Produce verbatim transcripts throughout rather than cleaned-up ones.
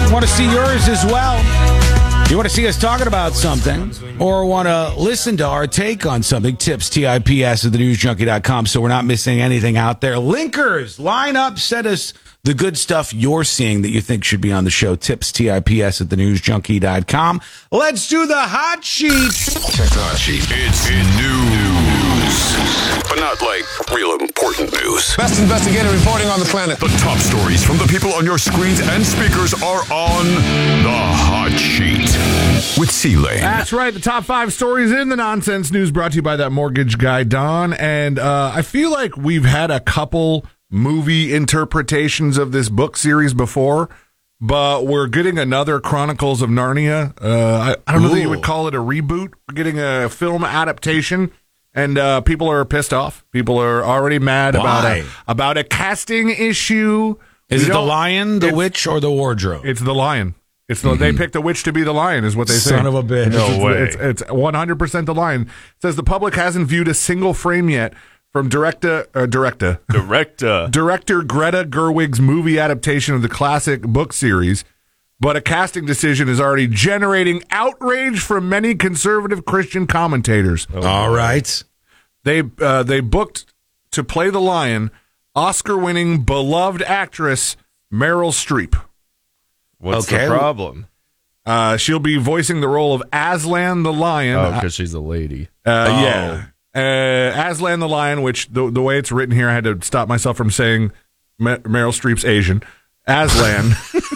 Want to see yours as well? You want to see us talking about something or want to listen to our take on something? Tips, T I P S at the news junkie dot com, so we're not missing anything out there. Linkers, line up, send us the good stuff you're seeing that you think should be on the show. Tips, T I P S at the news junkie dot com. Let's do the hot sheet. Check the hot sheet. It's news, but not like real important news. Best investigative reporting on the planet. The top stories from the people on your screens and speakers are on the hot sheet with C-Lane. That's right. The top five stories in the nonsense news brought to you by that mortgage guy, Don. And uh, I feel like we've had a couple movie interpretations of this book series before, but we're getting another Chronicles of Narnia. Uh, I, I don't know that you would call it a reboot. We're getting a film adaptation, and uh, people are pissed off. People are already mad about a, about a casting issue. Is We it the don't- lion, the witch, or the wardrobe? It's the lion. It's the, They picked a witch to be the lion, is what they say. Son of a bitch. It's, No it's, way. It's, it's one hundred percent the lion. It says the public hasn't viewed a single frame yet from director, uh, director, Director. director Greta Gerwig's movie adaptation of the classic book series, but a casting decision is already generating outrage from many conservative Christian commentators. All right. They uh, they booked to play the lion Oscar-winning beloved actress Meryl Streep. What's Okay. the problem? Uh, she'll be voicing the role of Aslan the lion. Oh, because she's a lady. Uh, Oh. Yeah. Uh, Aslan the lion, which the, the way it's written here, I had to stop myself from saying Mer- Meryl Streep's Asian. Aslan.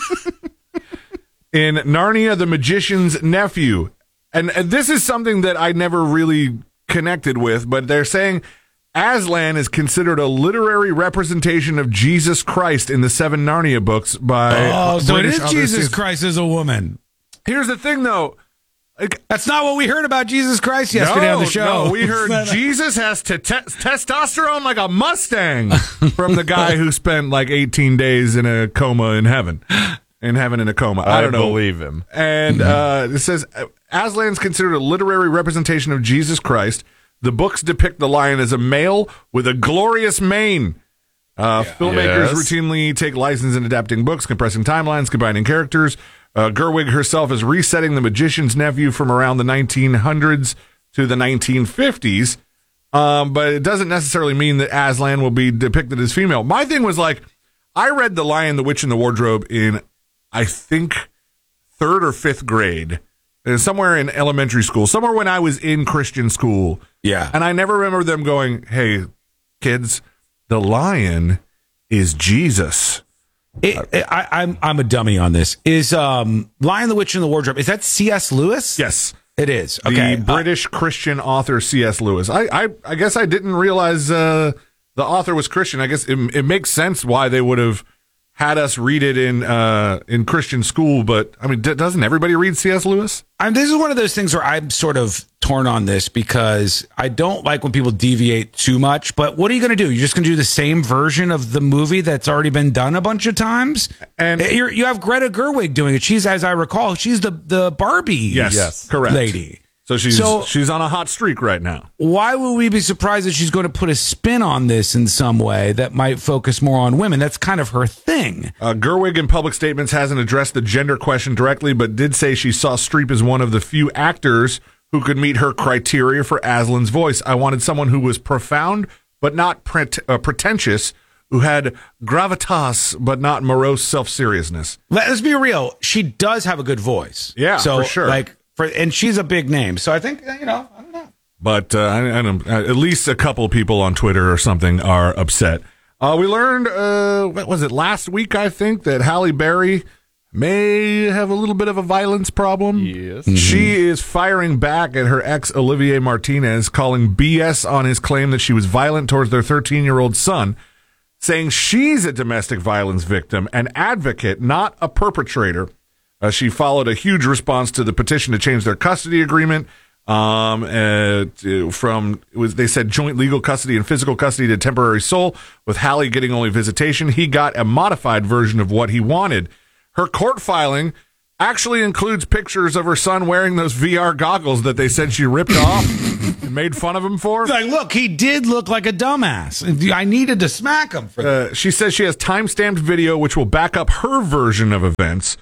In Narnia, the Magician's Nephew. And, and this is something that I never really connected with, but they're saying Aslan is considered a literary representation of Jesus Christ in the seven Narnia books by Oh, so British it is authors. Jesus Christ as a woman. Here's the thing, though. Like, That's not what we heard about Jesus Christ yesterday no, on the show. No, we heard Jesus has to te- testosterone like a Mustang from the guy who spent like eighteen days in a coma in heaven. In heaven in a coma. I, I don't know. believe him. And uh, it says uh, Aslan's considered a literary representation of Jesus Christ. The books depict the lion as a male with a glorious mane. Uh, filmmakers Yes. routinely take license in adapting books, compressing timelines, combining characters. Uh, Gerwig herself is resetting The Magician's Nephew from around the nineteen hundreds to the nineteen fifties. Um, but it doesn't necessarily mean that Aslan will be depicted as female. My thing was like, I read The Lion, the Witch, and the Wardrobe in, I think, third or fifth grade. Uh, Somewhere in elementary school, somewhere when I was in Christian school. Yeah. And I never remember them going, hey, kids, the lion is Jesus. It, it, I, I'm I'm a dummy on this. Is um, Lion, the Witch, and the Wardrobe, is that C S. Lewis? Yes. It is. The Okay. British Christian author C S. Lewis. I, I, I guess I didn't realize uh, the author was Christian. I guess it, it makes sense why they would have had us read it in uh, in Christian school. But, I mean, d- doesn't everybody read C S. Lewis? I'm, this is one of those things where I'm sort of torn on this because I don't like when people deviate too much. But what are you going to do? You're just going to do the same version of the movie that's already been done a bunch of times? And You're, you have Greta Gerwig doing it. She's, as I recall, she's the, the Barbie yes, Yes. correct. lady. So she's So- she's on a hot streak right now. Why would we be surprised that she's going to put a spin on this in some way that might focus more on women? That's kind of her thing. Uh, Gerwig in public statements hasn't addressed the gender question directly, but did say she saw Streep as one of the few actors who could meet her criteria for Aslan's voice. I wanted someone who was profound but not pret- uh, pretentious, who had gravitas but not morose self-seriousness. Let's be real. She does have a good voice. Yeah, so, for sure. Like, for, and she's a big name. So I think, you know, I don't know. But uh, I, I don't, uh, at least a couple people on Twitter or something are upset. Uh, we learned, uh, what was it, last week, I think, that Halle Berry may have a little bit of a violence problem. Yes. She is firing back at her ex, Olivier Martinez, calling B S on his claim that she was violent towards their thirteen-year-old son, saying she's a domestic violence victim, an advocate, not a perpetrator. Uh, she followed a huge response to the petition to change their custody agreement. Um, uh, to- from it was they said joint legal custody and physical custody to temporary sole, with Halle getting only visitation. He got a modified version of what he wanted. Her court filing actually includes pictures of her son wearing those V R goggles that they said she ripped off and made fun of him for. Like, look, he did look like a dumbass. I needed to smack him for that. Uh, she says she has time-stamped video which will back up her version of events.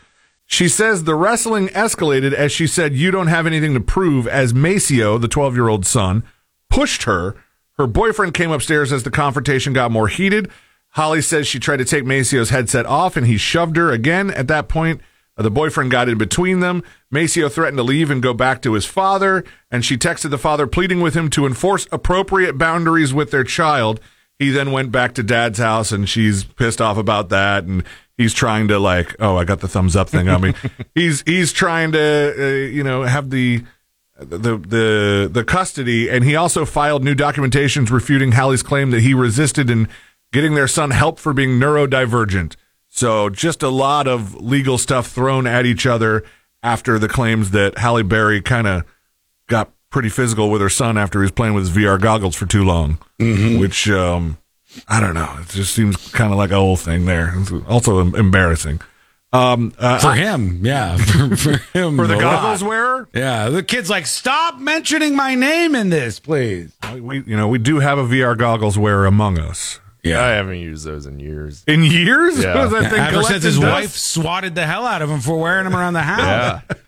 She says the wrestling escalated as she said, "You don't have anything to prove," as Maceo, the twelve-year-old son, pushed her. Her boyfriend came upstairs as the confrontation got more heated. Holly says she tried to take Maceo's headset off, and he shoved her again. At that point, uh, the boyfriend got in between them. Maceo threatened to leave and go back to his father, and she texted the father pleading with him to enforce appropriate boundaries with their child. He then went back to dad's house, and she's pissed off about that, and he's trying to, like, oh, I got the thumbs up thing on me. he's he's trying to, uh, you know, have the... the the the custody, and he also filed new documentations refuting Hallie's claim that he resisted in getting their son help for being neurodivergent. So just a lot of legal stuff thrown at each other after the claims that Halle Berry kind of got pretty physical with her son after he was playing with his V R goggles for too long, mm-hmm. which um, I don't know. It just seems kind of like a whole thing there. It's also embarrassing. Um, uh, for him, yeah, for, for him, for the a goggles lot. wearer, yeah. The kid's like, stop mentioning my name in this, please. We, you know, we do have a V R goggles wearer among us. Yeah, I haven't used those in years. In years, yeah. What was that yeah, thing ever since his dust? wife swatted the hell out of him for wearing them around the house. Yeah.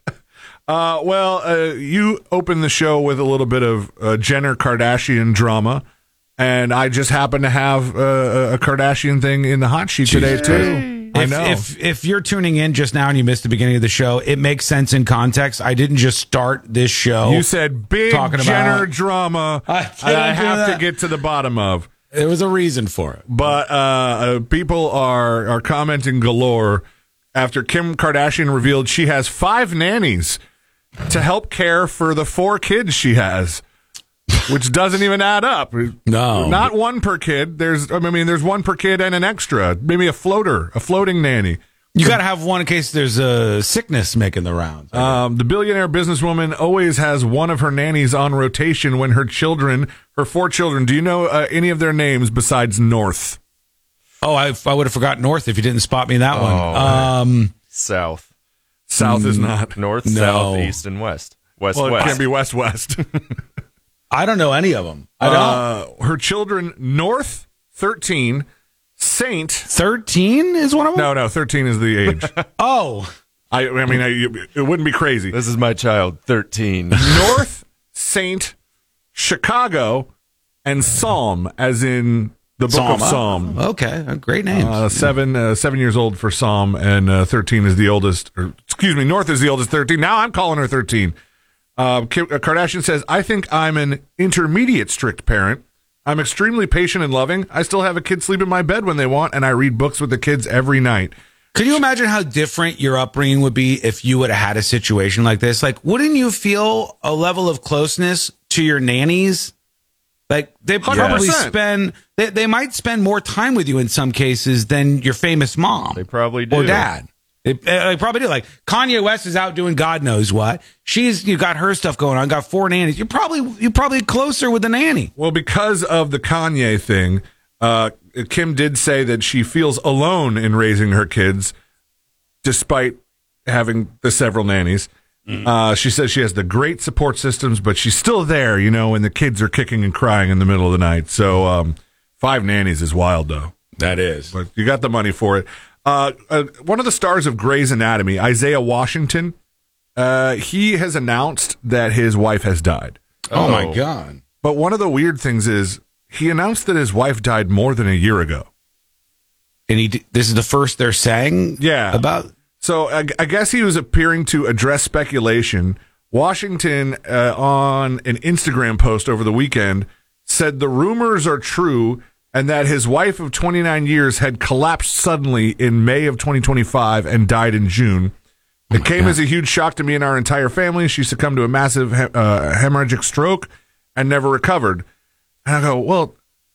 uh, well, uh, you opened the show with a little bit of uh, Jenner Kardashian drama. And I just happen to have uh, a Kardashian thing in the hot sheet today, Jesus too. I If, know. if if you're tuning in just now and you missed the beginning of the show, it makes sense in context. I didn't just start this show. You said big talking Jenner about, drama I that I didn't do have that. to get to the bottom of. There was a reason for it. But uh, uh, people are, are commenting galore after Kim Kardashian revealed she has five nannies to help care for the four kids she has. Which doesn't even add up. No. Not one per kid. There's, I mean, there's one per kid and an extra. Maybe a floater, a floating nanny. You got to have one in case there's a sickness making the rounds. Um, the billionaire businesswoman always has one of her nannies on rotation when her children, her four children, do you know uh, any of their names besides North? Oh, I, I would have forgotten North if you didn't spot me that one. Oh, Um, South. South is not. North, No. South, East, and West. West, Well, it West. can't be West West. I don't know any of them. I don't. Uh, her children, North, thirteen, Saint. thirteen is one of them? No, no, thirteen is the age. Oh. I, I mean, I, it wouldn't be crazy. This is my child, thirteen. North, Saint, Chicago, and Psalm, as in the book Psalm. of Psalm. Okay. Great names. Uh, seven, uh, seven years old for Psalm, and uh, thirteen is the oldest. Or, excuse me, North is the oldest. Thirteen. Now I'm calling her thirteen. Uh, Kim Kardashian says, "I think I'm an intermediate strict parent. I'm extremely patient and loving. I still have a kid sleep in my bed when they want, and I read books with the kids every night." Could you imagine how different your upbringing would be if you would have had a situation like this? Like, wouldn't you feel a level of closeness to your nannies? Like, they one hundred probably percent. spend, they, they might spend more time with you in some cases than your famous mom. They probably do. Or dad. They, they probably do. Like, Kanye West is out doing God knows what. She's, you got her stuff going on, got four nannies. You're probably, you're probably closer with the nanny. Well, because of the Kanye thing, uh, Kim did say that she feels alone in raising her kids, despite having the several nannies. Mm. Uh, she says she has the great support systems, but she's still there, you know, when the kids are kicking and crying in the middle of the night. So um, five nannies is wild, though. That is. But you got the money for it. Uh, uh, one of the stars of Grey's Anatomy, Isaiah Washington, uh, he has announced that his wife has died. Oh, Oh. my God. But one of the weird things is he announced that his wife died more than a year ago. And he, d- this is the first they're saying Yeah. about. So I, I guess he was appearing to address speculation. Washington, uh, on an Instagram post over the weekend, said the rumors are true and that his wife of twenty-nine years had collapsed suddenly in May of twenty twenty-five and died in June. It came as a huge shock to me and our entire family. She succumbed to a massive he- uh, hemorrhagic stroke and never recovered. And I go, well,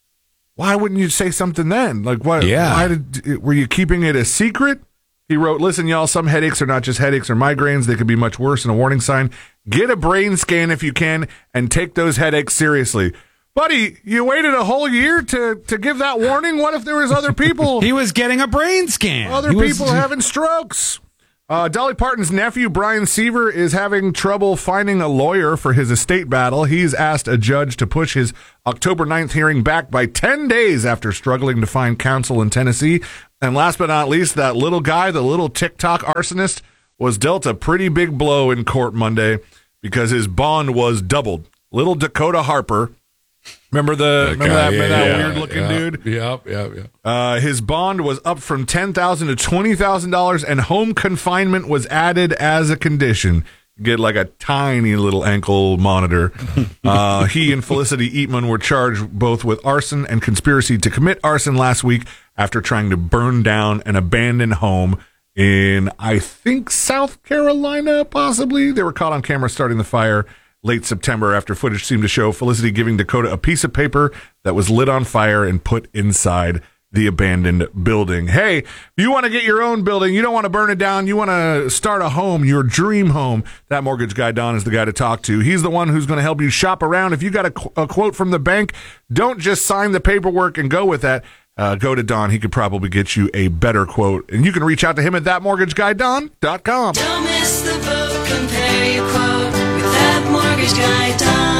why wouldn't you say something then? Like, what? Yeah. Why did, were you keeping it a secret? He wrote, "Listen, y'all, some headaches are not just headaches or migraines. They could be much worse, and a warning sign. Get a brain scan if you can and take those headaches seriously." Buddy, you waited a whole year to, to give that warning? What if there was other people, He was getting a brain scan. other He was- people having strokes? Uh, Dolly Parton's nephew, Brian Seaver, is having trouble finding a lawyer for his estate battle. He's asked a judge to push his October ninth hearing back by ten days after struggling to find counsel in Tennessee. And last but not least, that little guy, the little TikTok arsonist, was dealt a pretty big blow in court Monday because his bond was doubled. Little Dakota Harper, remember the remember that, yeah, remember that yeah, weird looking yeah, dude? Yep, yep, yep. Uh, his bond was up from ten thousand dollars to twenty thousand dollars, and home confinement was added as a condition. Get like a tiny little ankle monitor. Uh, he and Felicity Eatman were charged both with arson and conspiracy to commit arson last week after trying to burn down an abandoned home in, I think, South Carolina, possibly. They were caught on camera starting the fire late September after footage seemed to show Felicity giving Dakota a piece of paper that was lit on fire and put inside the abandoned building. Hey, if you want to get your own building, you don't want to burn it down, you want to start a home, your dream home, that mortgage guy, Don, is the guy to talk to. He's the one who's going to help you shop around. If you got a, qu- a quote from the bank, don't just sign the paperwork and go with that. Uh, go to Don. He could probably get you a better quote. And you can reach out to him at that mortgage guy don dot com. Don't miss the boat. Compare your quote with that mortgage guy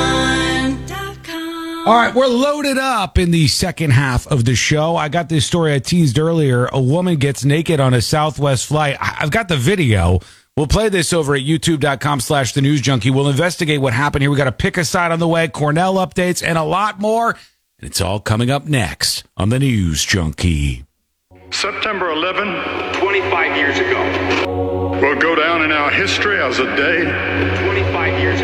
don dot com. All right, we're loaded up in the second half of the show. I got this story I teased earlier. A woman gets naked on a Southwest flight. I- I've got the video. We'll play this over at youtube.com slash the news junkie. We'll investigate what happened here. We got to pick a side on the way, Cornell updates, and a lot more. And it's all coming up next on the News Junkie. September eleventh twenty-five years ago. will go down in our history as a day twenty-five years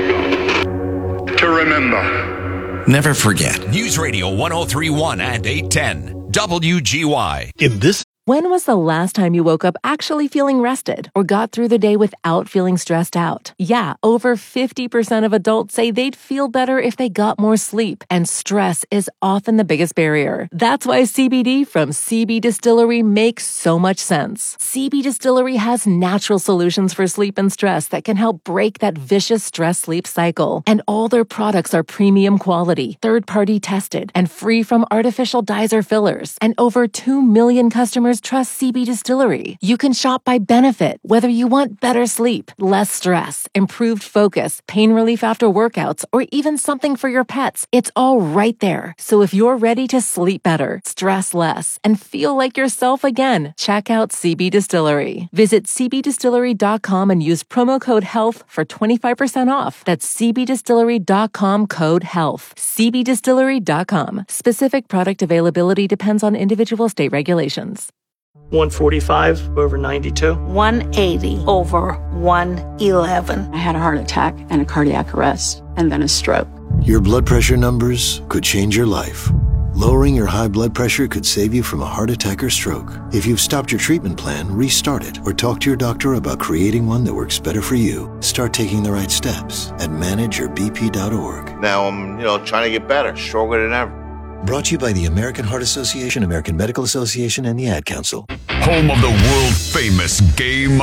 ago. to remember. Never forget. News Radio one oh three point one and eight ten W G Y. In this When was the last time you woke up actually feeling rested or got through the day without feeling stressed out? Yeah, over fifty percent of adults say they'd feel better if they got more sleep, and stress is often the biggest barrier. That's why C B D from C B Distillery makes so much sense. C B Distillery has natural solutions for sleep and stress that can help break that vicious stress-sleep cycle. And all their products are premium quality, third-party tested, and free from artificial dyes or fillers. And over two million customers trust C B Distillery. You can shop by benefit, whether you want better sleep, less stress, improved focus, pain relief after workouts, or even something for your pets. It's all right there. So if you're ready to sleep better, stress less, and feel like yourself again, check out C B Distillery. Visit c b distillery dot com and use promo code HEALTH for twenty-five percent off. That's c b distillery dot com code HEALTH. c b distillery dot com. Specific product availability depends on individual state regulations. one forty-five over ninety-two. one eighty over one eleven. I had a heart attack and a cardiac arrest and then a stroke. Your blood pressure numbers could change your life. Lowering your high blood pressure could save you from a heart attack or stroke. If you've stopped your treatment plan, restart it or talk to your doctor about creating one that works better for you. Start taking the right steps at manage your b p dot org. Now I'm, you know, trying to get better, stronger than ever. Brought to you by the American Heart Association, American Medical Association, and the Ad Council. Home of the world famous Game